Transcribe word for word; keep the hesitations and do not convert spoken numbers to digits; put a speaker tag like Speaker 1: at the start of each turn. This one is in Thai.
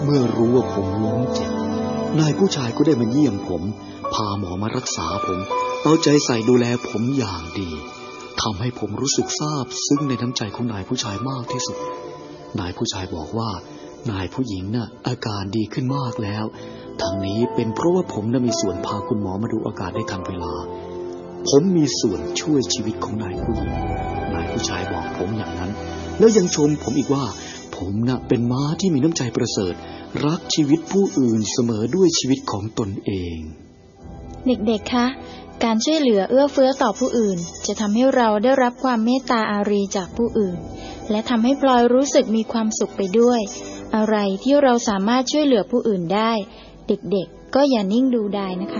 Speaker 1: เมื่อรู้ว่าผมล้มเจ็บนายผู้ชายก็ได้มาเยี่ยมผมพาหมอมารักษาผมเอาใจใส่ดูแลผมอย่างดีทำให้ผมรู้สึกซาบซึ้งในน้ำใจของนายผู้ชายมากที่สุดนายผู้ชายบอกว่านายผู้หญิงน่ะอาการดีขึ้นมากแล้วทั้งนี้เป็นเพราะว่าผมน่ะมีส่วนพาคุณหมอมาดูอาการได้ทันเวลาผมมีส่วนช่วยชีวิตของนายผู้หญิงนายผู้ชายบอกผมอย่างนั้นแล้วยังชมผมอีกว่าผมน่ะเป็นม้าที่มีน้ำใจประเสริฐรักชีวิตผู้อื่นเสมอด้วยชีวิตของตนเอง
Speaker 2: เด็กๆคะการช่วยเหลือเอื้อเฟื้อต่อผู้อื่นจะทำให้เราได้รับความเมตตาอารีจากผู้อื่นและทำให้พลอยรู้สึกมีความสุขไปด้วยอะไรที่เราสามารถช่วยเหลือผู้อื่นได้เด็กๆก็อย่านิ่งดูดายนะคะ